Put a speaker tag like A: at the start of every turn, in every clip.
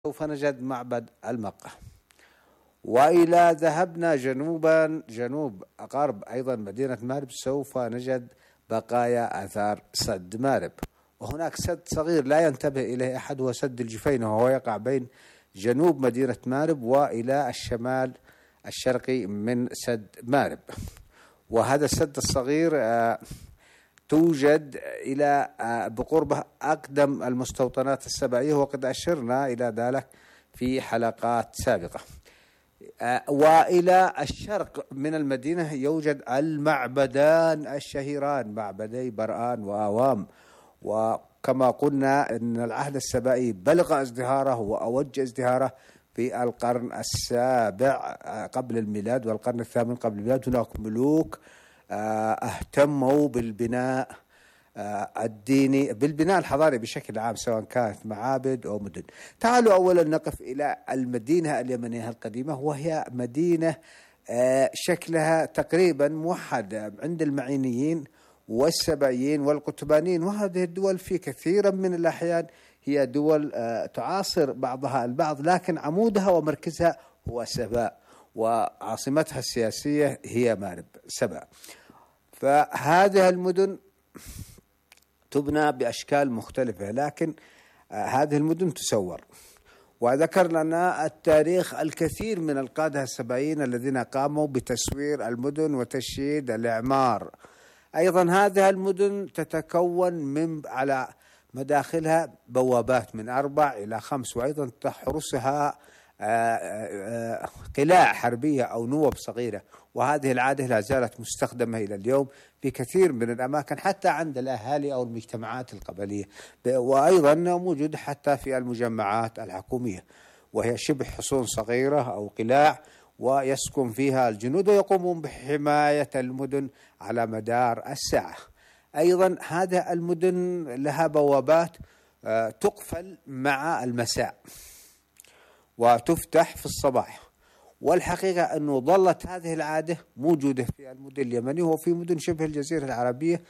A: سوف نجد معبد المقة. وإلى ذهبنا جنوبا جنوب غرب أيضا مدينة مارب سوف نجد بقايا آثار سد مارب. وهناك سد صغير لا ينتبه إليه أحد هو سد الجفينة، وهو يقع بين جنوب مدينة مارب وإلى الشمال الشرقي من سد مارب. وهذا السد الصغير توجد إلى بقربه أقدم المستوطنات السبعية، وقد أشرنا إلى ذلك في حلقات سابقة. وإلى الشرق من المدينة يوجد المعبدان الشهيران، معبدي برآن وآوام. وكما قلنا أن العهد السبائي بلغ ازدهاره وأوج ازدهاره في القرن السابع قبل الميلاد والقرن الثامن قبل الميلاد. هناك ملوك اهتموا بالبناء الديني، بالبناء الحضاري بشكل عام، سواء كانت معابد أو مدن. تعالوا أولا نقف إلى المدينة اليمنية القديمة، وهي مدينة شكلها تقريبا موحد عند المعينيين والسبعيين والقطبانيين، وهذه الدول في كثيرا من الأحيان هي دول تعاصر بعضها البعض، لكن عمودها ومركزها هو سبأ، وعاصمتها السياسية هي مارب سبأ. فهذه المدن تبنى بأشكال مختلفة، لكن هذه المدن تسور. وذكر لنا التاريخ الكثير من القادة السبعيين الذين قاموا بتسوير المدن وتشييد الإعمار. أيضا هذه المدن تتكون من على مداخلها بوابات من 4 إلى 5، وأيضا تحرسها قلاع حربية أو نوب صغيرة، وهذه العادة لا زالت مستخدمة إلى اليوم في كثير من الأماكن، حتى عند الأهالي أو المجتمعات القبلية، وأيضا موجود حتى في المجمعات الحكومية، وهي شبه حصون صغيرة أو قلاع ويسكن فيها الجنود ويقومون بحماية المدن على مدار الساعة. أيضا هذه المدن لها بوابات تقفل مع المساء وتفتح في الصباح. والحقيقة أنه ظلت هذه العادة موجودة في المدن اليمنية وفي مدن شبه الجزيرة العربية.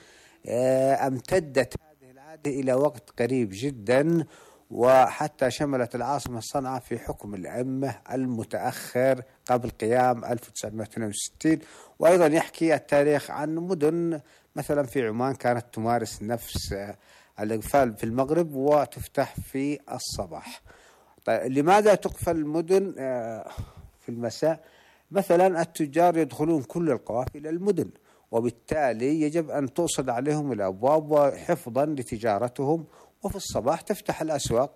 A: امتدت هذه العادة إلى وقت قريب جدا، وحتى شملت العاصمة صنعاء في حكم الأئمة المتأخر قبل قيام 1962. وأيضا يحكي التاريخ عن مدن مثلا في عمان كانت تمارس نفس الإقفال في المغرب وتفتح في الصباح. طيب لماذا تقفل المدن في المساء؟ مثلا التجار يدخلون كل القوافل إلى المدن، وبالتالي يجب أن توصد عليهم الأبواب وحفظا لتجارتهم، وفي الصباح تفتح الأسواق.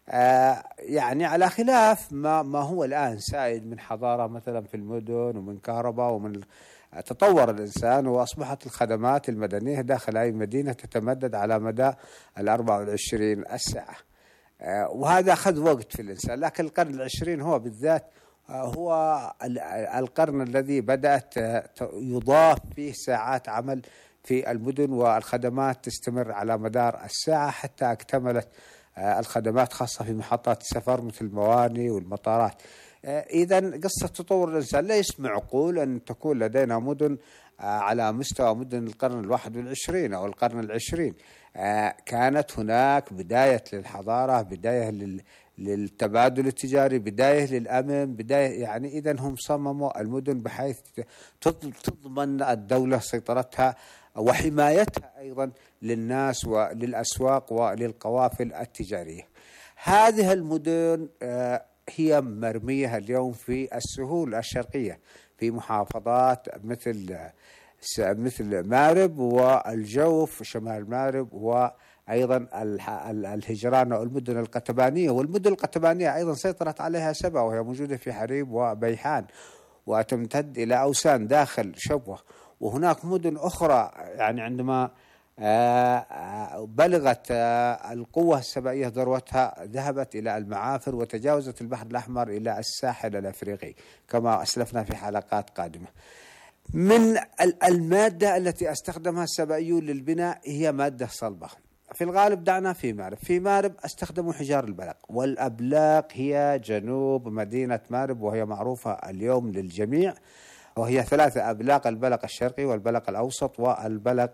A: يعني على خلاف ما هو الآن سائد من حضارة مثلا في المدن ومن كهرباء ومن تطور الإنسان، وأصبحت الخدمات المدنية داخل أي مدينة تتمدد على مدى 24 ساعة. وهذا أخذ وقت في الإنسان، لكن القرن العشرين هو بالذات هو القرن الذي بدأت يضاف فيه ساعات عمل في المدن، والخدمات تستمر على مدار الساعة حتى اكتملت الخدمات خاصة في محطات السفر مثل الموانئ والمطارات. إذن قصة تطور الإنسان ليس معقول أن تكون لدينا مدن على مستوى مدن القرن 21 أو القرن 20. كانت هناك بداية للحضارة، بداية للتبادل التجاري، بداية للأمن، بداية يعني إذن هم صمموا المدن بحيث تضمن الدولة سيطرتها وحمايتها أيضا للناس وللأسواق وللقوافل التجارية. هذه المدن هي مرمية اليوم في السهول الشرقية في محافظات مثل مارب والجوف شمال مارب، وأيضا الهجران والمدن القتبانية. والمدن القتبانية أيضا سيطرت عليها سبأ، وهي موجودة في حريب وبيحان وتمتد إلى أوسان داخل شبوة. وهناك مدن أخرى يعني عندما بلغت القوة السبائية ذروتها ذهبت إلى المعافر وتجاوزت البحر الأحمر إلى الساحل الأفريقي كما أسلفنا في حلقات قادمة. من المادة التي استخدمها السبائيون للبناء هي مادة صلبة. في الغالب دعنا في مارب استخدموا حجار البلق، والأبلاق هي جنوب مدينة مارب، وهي معروفة اليوم للجميع، وهي 3 أبلاق: البلق الشرقي والبلق الأوسط والبلق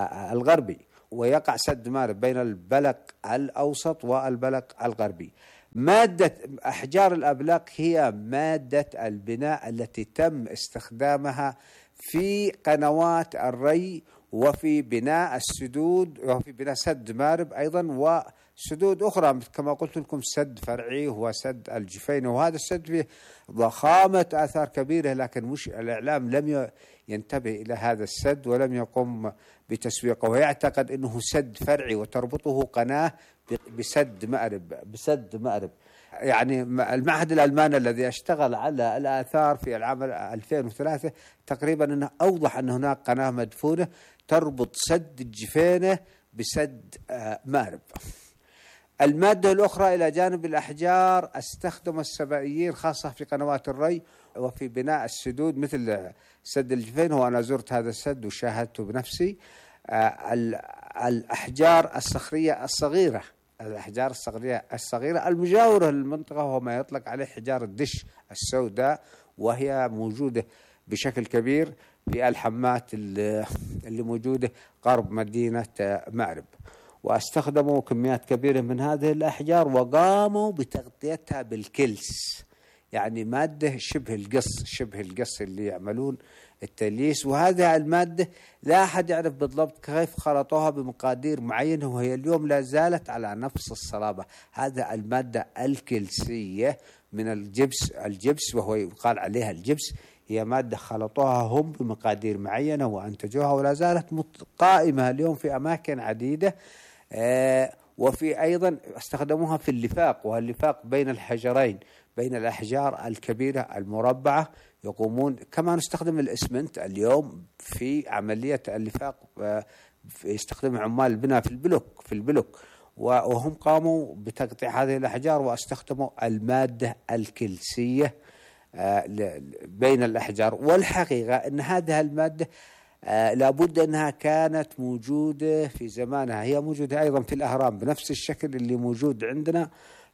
A: الغربي. ويقع سد مارب بين البلق الأوسط والبلق الغربي. مادة أحجار الأبلاق هي مادة البناء التي تم استخدامها في قنوات الري وفي بناء السدود وفي بناء سد مارب أيضا وسدود أخرى كما قلت لكم سد فرعي هو سد الجفينة، وهذا السد فيه ضخامة آثار كبيرة، لكن مش الإعلام لم ينتبه إلى هذا السد ولم يقم بتسويقه، ويعتقد أنه سد فرعي وتربطه قناة بسد مأرب. يعني المعهد الألماني الذي اشتغل على الآثار في العام 2003 تقريبا أنه أوضح أن هناك قناة مدفونة تربط سد الجفينة بسد مأرب. المادة الأخرى إلى جانب الأحجار استخدم السبائيين خاصة في قنوات الري وفي بناء السدود مثل سد الجفينة، وأنا زرت هذا السد وشاهدته بنفسي. الأحجار الصخرية الصغيرة، الأحجار الصغيرة المجاورة للمنطقة، وهو ما يطلق عليه حجار الدش السوداء، وهي موجودة بشكل كبير في الحمات اللي موجودة قرب مدينة مأرب. واستخدموا كميات كبيرة من هذه الأحجار وقاموا بتغطيتها بالكلس، يعني مادة شبه القص اللي يعملون التليس. وهذه المادة لا أحد يعرف بالضبط كيف خلطوها بمقادير معينة، وهي اليوم لا زالت على نفس الصلابة. هذا المادة الكلسية من الجبس وهو يقال عليها الجبس، هي مادة خلطوها هم بمقادير معينة وأنتجوها، ولا زالت قائمة اليوم في أماكن عديدة. وفي أيضا استخدموها في اللفاق، واللفاق بين الحجرين، بين الأحجار الكبيرة المربعة يقومون. كما نستخدم الإسمنت اليوم في عملية اللفاق، يستخدم عمال البناء في البلوك وهم قاموا بتقطيع هذه الأحجار واستخدموا المادة الكلسية بين الأحجار. والحقيقة أن هذه المادة لابد أنها كانت موجودة في زمانها، هي موجودة أيضا في الأهرام بنفس الشكل اللي موجود عندنا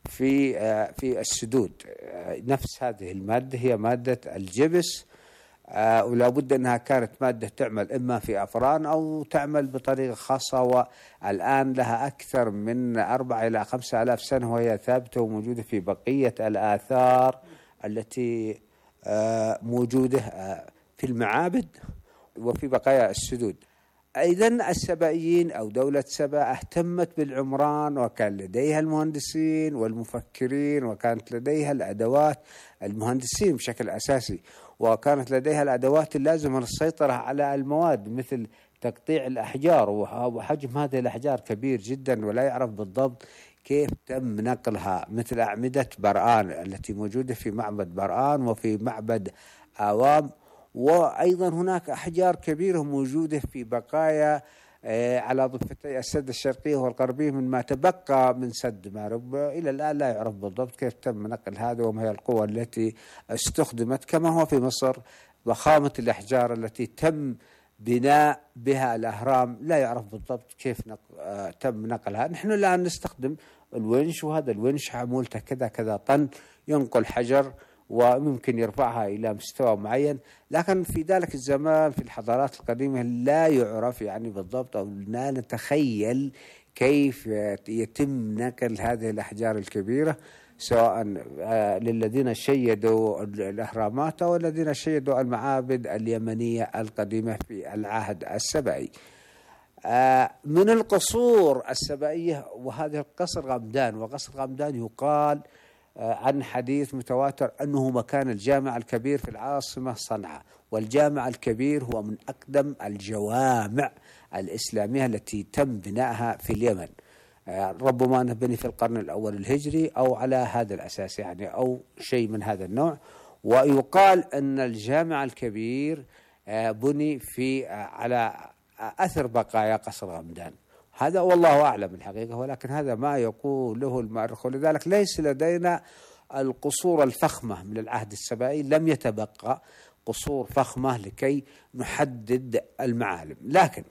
A: في السدود. نفس هذه المادة هي مادة الجبس، ولابد أنها كانت مادة تعمل إما في أفران أو تعمل بطريقة خاصة، والآن لها أكثر من 4 إلى 5 آلاف سنة وهي ثابتة وموجودة في بقية الآثار التي موجودة في المعابد وفي بقايا السدود. أيضا السبائيين أو دولة سبا اهتمت بالعمران، وكان لديها المهندسين والمفكرين، وكانت لديها الأدوات، المهندسين بشكل أساسي، وكانت لديها الأدوات اللازمة للسيطرة على المواد مثل تقطيع الأحجار، وحجم هذه الأحجار كبير جدا ولا يعرف بالضبط كيف تم نقلها، مثل أعمدة برآن التي موجودة في معبد برآن وفي معبد آوام. وأيضا هناك أحجار كبيرة موجودة في بقايا على ضفتي السد الشرقي والغربي مما تبقى من سد مارب. إلى الآن لا يعرف بالضبط كيف تم نقل هذا وما هي القوى التي استخدمت. كما هو في مصر ضخامة الأحجار التي تم بناء بها الأهرام لا يعرف بالضبط كيف تم نقلها. نحن الآن نستخدم الونش، وهذا الونش حمولته كذا طن، ينقل حجر وممكن يرفعها إلى مستوى معين، لكن في ذلك الزمان في الحضارات القديمة لا يعرف يعني بالضبط أو لا نتخيل كيف يتم نقل هذه الأحجار الكبيرة، سواء للذين شيدوا الأهرامات أو الذين شيدوا المعابد اليمنية القديمة في العهد السبائي. من القصور السبائية، وهذا القصر غمدان، وقصر غمدان يقال عن حديث متواتر أنه مكان الجامع الكبير في العاصمة صنعاء، والجامع الكبير هو من أقدم الجوامع الإسلامية التي تم بنائها في اليمن، ربما أنه بني في القرن الأول الهجري أو على هذا الأساس يعني، أو شيء من هذا النوع. ويقال أن الجامع الكبير بني على أثر بقايا قصر غمدان، هذا والله أعلم الحقيقة، ولكن هذا ما يقوله المؤرخ. ولذلك ليس لدينا القصور الفخمة من العهد السبائي، لم يتبقى قصور فخمة لكي نحدد المعالم. لكن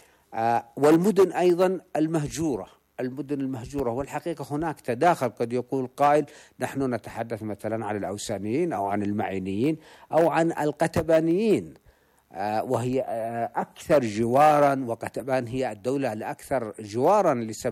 A: والمدن أيضا المهجورة، والحقيقة هناك تداخل. قد يقول قائل نحن نتحدث مثلا عن الأوسانيين أو عن المعينيين أو عن القتبانيين، وهي أكثر جوارا، وقتبان هي الدولة الأكثر جوارا لسبأ،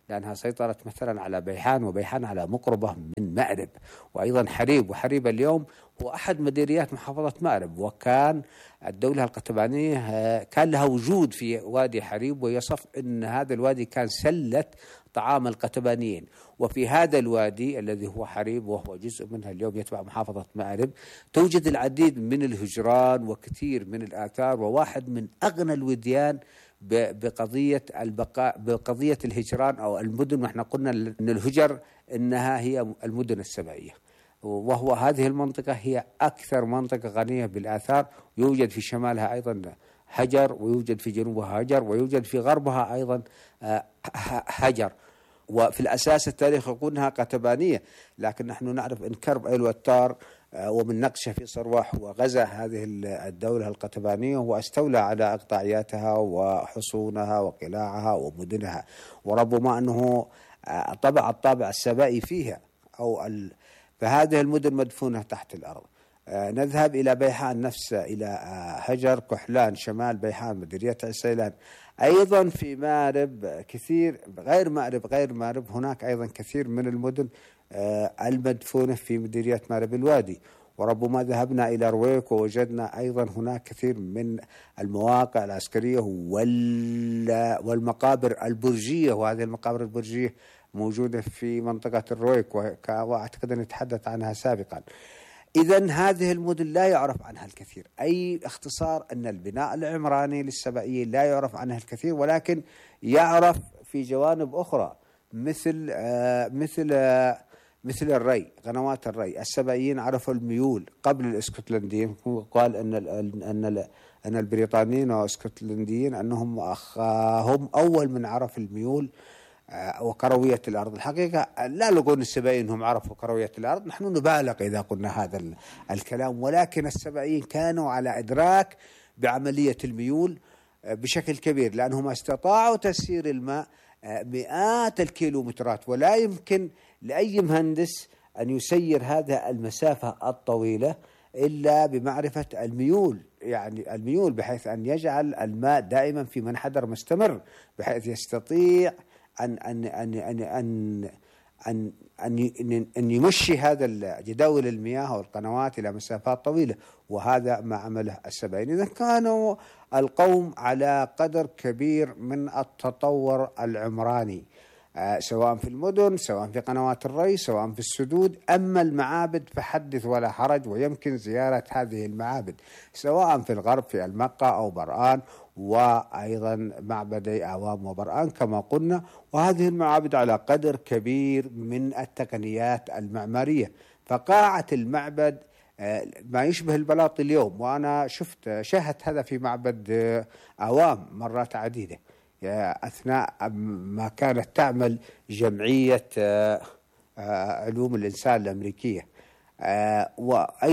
A: لأنها سيطرت مثلا على بيحان، وبيحان على مقربة من مأرب، وأيضا حريب، وحريب اليوم هو أحد مديريات محافظة مأرب. وكان الدولة القتبانية كان لها وجود في وادي حريب، ويصف أن هذا الوادي كان سلة طعام القتبانيين. وفي هذا الوادي الذي هو حريب وهو جزء منها اليوم يتبع محافظة مأرب، توجد العديد من الهجران وكثير من الآثار، وواحد من أغنى الوديان بقضية البقاء، بقضية الهجران أو المدن. ونحن قلنا أن الهجر إنها هي المدن السبعية، وهو هذه المنطقة هي أكثر منطقة غنية بالآثار. يوجد في شمالها أيضا هجر، ويوجد في جنوبها هجر، ويوجد في غربها أيضا هجر. وفي الأساس التاريخ يقول أنها قتبانية، لكن نحن نعرف أن كرب أيل وتار ومن نقشه في صرواح وغزا هذه الدولة القتبانية، واستولى على إقطاعياتها وحصونها وقلاعها ومدنها، وربما أنه طبع الطابع السبائي فيها فهذه المدن مدفونة تحت الأرض. نذهب إلى بيحان نفسه، إلى هجر، كحلان، شمال بيحان، مديرية عسيلان. أيضا في مأرب كثير، غير مأرب هناك أيضا كثير من المدن المدفونة في مديرية مأرب الوادي. وربما ذهبنا إلى رويك ووجدنا أيضا هناك كثير من المواقع العسكرية والمقابر البرجية، وهذه المقابر البرجية موجودة في منطقة الرويك، وأعتقد أن نتحدث عنها سابقا. إذن هذه المدن لا يعرف عنها الكثير، أي اختصار أن البناء العمراني للسبائيين لا يعرف عنها الكثير، ولكن يعرف في جوانب أخرى مثل الري، قنوات الري. السبائيين عرفوا الميول قبل الاسكتلنديين. قال أن البريطانيين والاسكتلنديين أنهم هم أول من عرف الميول وكروية الأرض. الحقيقة لا نقول السبائيين هم عرفوا كروية الأرض، نحن نبالغ إذا قلنا هذا الكلام، ولكن السبائيين كانوا على إدراك بعملية الميول بشكل كبير، لأنهم استطاعوا تسيير الماء مئات الكيلومترات، ولا يمكن لأي مهندس أن يسير هذا المسافة الطويلة إلا بمعرفة الميول، يعني الميول بحيث أن يجعل الماء دائما في منحدر مستمر، بحيث يستطيع أن يمشي هذا جداول المياه والقنوات إلى مسافات طويلة. وهذا ما عمله السبائيين. إذا كانوا القوم على قدر كبير من التطور العمراني، سواء في المدن، سواء في قنوات الري، سواء في السدود. أما المعابد فحدث ولا حرج، ويمكن زيارة هذه المعابد سواء في الغرب في المقة أو برآن، وأيضا معبدي أعوام وبرآن كما قلنا. وهذه المعابد على قدر كبير من التقنيات المعمارية. فقاعة المعبد ما يشبه البلاط اليوم، وأنا شاهدت هذا في معبد أعوام مرات عديدة أثناء ما كانت تعمل جمعية علوم الإنسان الأمريكية. وأيضا